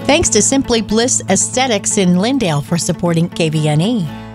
Thanks to Simply Bliss Aesthetics in Lindale for supporting KVNE.